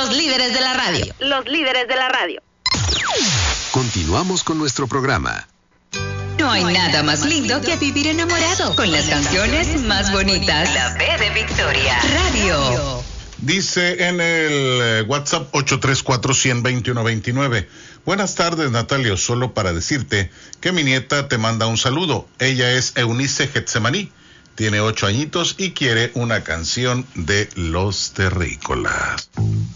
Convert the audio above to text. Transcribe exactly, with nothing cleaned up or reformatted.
Los líderes de la radio. Los líderes de la radio. Continuamos con nuestro programa. No hay nada más lindo que vivir enamorado con las canciones más bonitas. La B de Victoria Radio. Dice en el WhatsApp ocho tres cuatro, uno cero dos uno dos nueve. Buenas tardes, Natalio. Solo para decirte que mi nieta te manda un saludo. Ella es Eunice Getsemaní. Tiene ocho añitos y quiere una canción de Los Terrícolas.